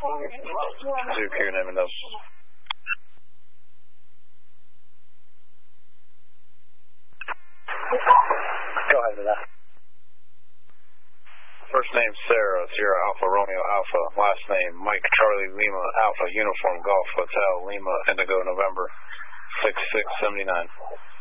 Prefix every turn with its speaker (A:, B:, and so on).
A: Duke here, name and number. Go ahead with that. First name Sarah, Sierra Alpha Romeo Alpha. Last name Mike Charlie Lima Alpha Uniform Golf Hotel Lima Indigo November 6679.